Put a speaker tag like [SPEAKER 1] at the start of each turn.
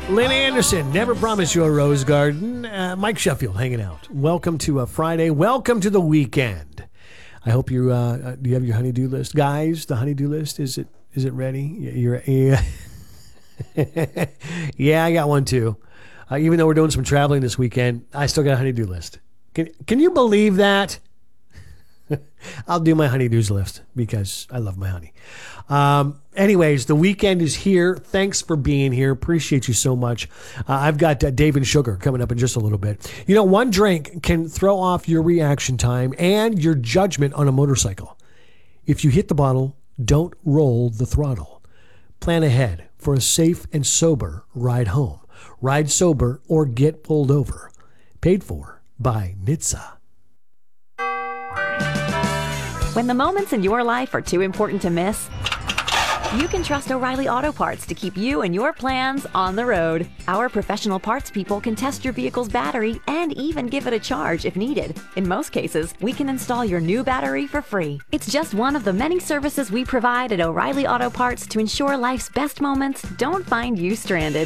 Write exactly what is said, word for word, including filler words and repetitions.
[SPEAKER 1] Lynn Anderson, never promised you a rose garden. Uh, Mike Sheffield hanging out. Welcome to a Friday. Welcome to the weekend. I hope you, uh, do you have your honey-do list? Guys, the honey-do list, is it is it ready? You're, yeah, yeah I got one too. Uh, even though we're doing some traveling this weekend, I still got a honey-do list. Can, can you believe that? I'll do my honey-do's list because I love my honey. Um, anyways, the weekend is here. Thanks for being here. Appreciate you so much. Uh, I've got uh, Dave and Sugar coming up in just a little bit. You know, one drink can throw off your reaction time and your judgment on a motorcycle. If you hit the bottle, don't roll the throttle. Plan ahead for a safe and sober ride home. Ride sober or get pulled over. Paid for by N H T S A.
[SPEAKER 2] When the moments in your life are too important to miss, you can trust O'Reilly Auto Parts to keep you and your plans on the road. Our professional parts people can test your vehicle's battery and even give it a charge if needed. In most cases, we can install your new battery for free. It's just one of the many services we provide at O'Reilly Auto Parts to ensure life's best moments don't find you stranded.